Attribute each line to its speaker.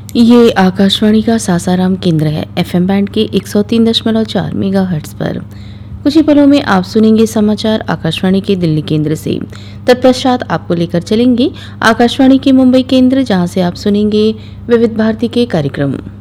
Speaker 1: ये आकाशवाणी का सासाराम केंद्र है। एफएम बैंड के 103.4 मेगाहर्ट्ज पर। कुछ ही पलों में आप सुनेंगे समाचार आकाशवाणी के दिल्ली केंद्र से। तत्पश्चात आपको लेकर चलेंगे आकाशवाणी के मुंबई केंद्र, जहां से आप सुनेंगे विविध भारती के कार्यक्रम।